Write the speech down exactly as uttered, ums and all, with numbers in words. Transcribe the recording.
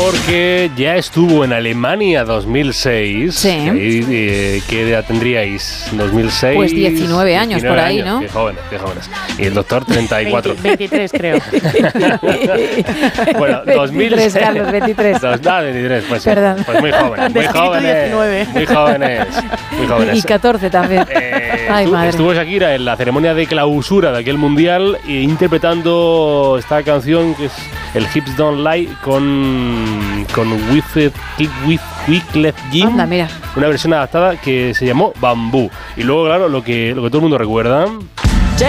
porque ya estuvo en Alemania dos mil seis. Sí. Ahí, eh, ¿qué edad tendríais? dos mil seis. Pues diecinueve años por ahí, años. ¿no? Qué jóvenes, qué jóvenes. Y el doctor, treinta y cuatro. veintitrés, creo. Bueno, dos mil seis. veintitrés, Carlos, veintitrés. Dos, no, veintitrés, pues, sí. Perdón. Pues muy jóvenes, muy Descrito jóvenes. diecinueve. Muy jóvenes, muy jóvenes. Y catorce también. Eh, Ay, estuvo, madre. estuvo Shakira en la ceremonia de clausura de aquel mundial eh, interpretando esta canción que es el Hips Don't Lie con con With With Wyclef Jean, Anda, mira. una versión adaptada que se llamó Bambú. Y luego, claro, lo que lo que todo el mundo recuerda